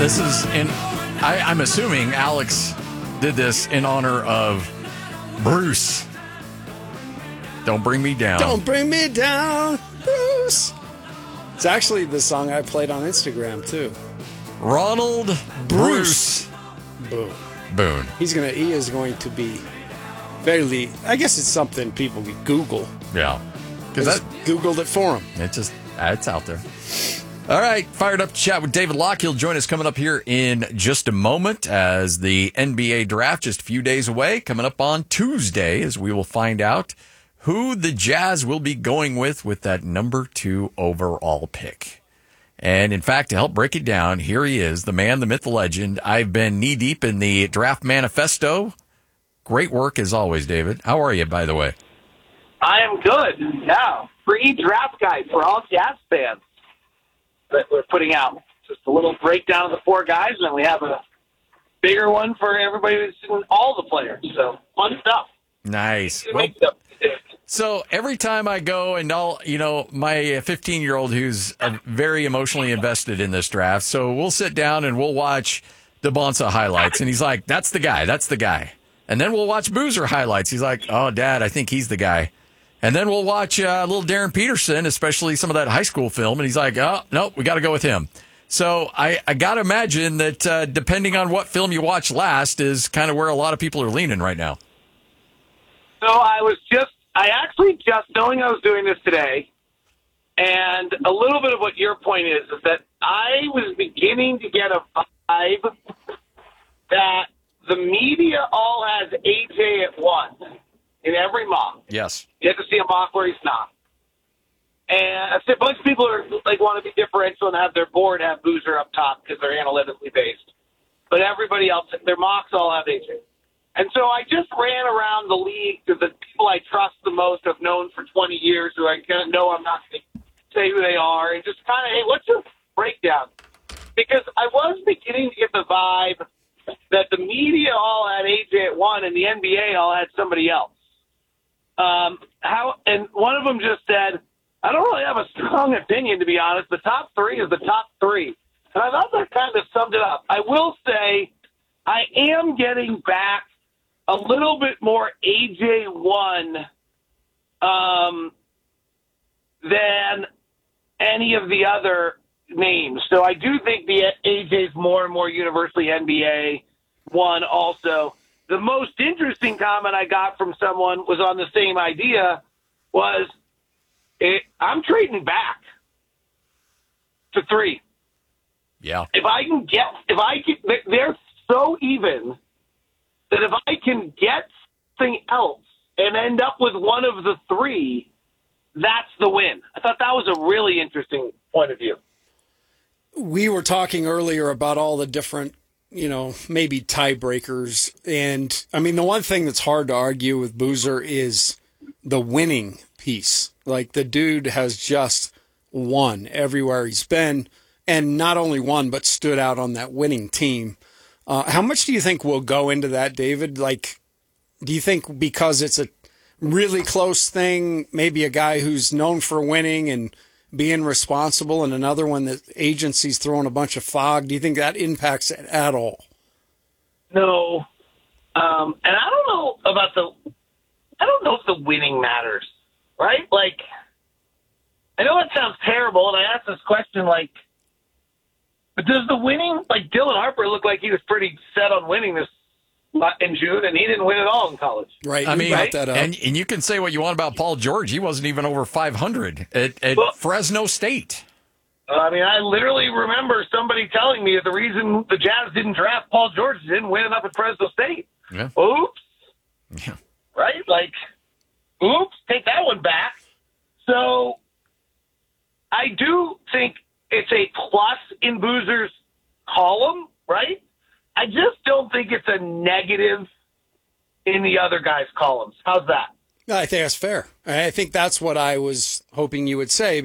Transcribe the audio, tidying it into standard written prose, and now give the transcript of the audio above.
This is I'm assuming Alex did this in honor of Bruce. Don't bring me down. Don't bring me down, Bruce. It's actually the song I played on Instagram, too. Ronald Bruce Boone. He is going to be fairly, I guess it's something people could Google. Yeah. Because I Googled it for him. It's out there. All right, fired up to chat with David Locke. He'll join us coming up here in just a moment as the NBA draft just a few days away, coming up on Tuesday, as we will find out who the Jazz will be going with that number 2 overall pick. And in fact, to help break it down, here he is, the man, the myth, the legend. I've been knee-deep in the draft manifesto. Great work as always, David. How are you, by the way? I am good. Yeah, free draft guide for all Jazz fans that we're putting out. Just a little breakdown of the 4 guys, and then we have a bigger one for everybody who's seen all the players. So, fun stuff. Nice. Well, so every time I go and my 15-year-old who's very emotionally invested in this draft, so we'll sit down and we'll watch the Bonsa highlights, and he's like, that's the guy. And then we'll watch Boozer highlights. He's like, oh, Dad, I think he's the guy. And then we'll watch little Darren Peterson, especially some of that high school film, and he's like, oh, no, we got to go with him. So I got to imagine that depending on what film you watch last is kind of where a lot of people are leaning right now. So I actually just knowing I was doing this today, and a little bit of what your point is that I was beginning to get a vibe that the media all has AJ at 1 in every mock. Yes. You have to see a mock where he's not. And a bunch of people are want to be differential and have their board have Boozer up top because they're analytically based. But everybody else, their mocks all have AJ. And so I just ran around the league to the people I trust the most, have known for 20 years, who I know I'm not going to say who they are, and just kind of, hey, what's your breakdown? Because I was beginning to get the vibe that the media all had AJ at 1 and the NBA all had somebody else. And one of them just said, I don't really have a strong opinion, to be honest. The top 3 is the top 3. And I thought that kind of summed it up. I will say I am getting back a little bit more AJ1 than any of the other names. So I do think the AJ's more and more universally NBA 1 also. The most interesting comment I got from someone was on the same idea was, I'm trading back to 3. Yeah. They're so even that if I can get something else and end up with one of the 3, that's the win. I thought that was a really interesting point of view. We were talking earlier about all the different, maybe tiebreakers. And, I mean, the one thing that's hard to argue with Boozer is the winning piece. Like, the dude has just won everywhere he's been, and not only won, but stood out on that winning team. How much do you think will go into that, David? Like, do you think because it's a really close thing, maybe a guy who's known for winning and being responsible, and another one that agency's throwing a bunch of fog, do you think that impacts it at all? No. And I don't know if the winning matters, right? Like, I know that sounds terrible, and I asked this question, but does the winning, Dylan Harper looked like he was pretty set on winning this in June, and he didn't win at all in college. Right. I mean, that up. And you can say what you want about Paul George. He wasn't even over 500 at Fresno State. I literally remember somebody telling me that the reason the Jazz didn't draft Paul George didn't win enough at Fresno State. Yeah. Oops. Yeah. Right? Oops, take that one back. So I do think it's a plus in Boozer's column, right? I just don't think it's a negative in the other guys' columns. How's that? I think that's fair. I think that's what I was hoping you would say.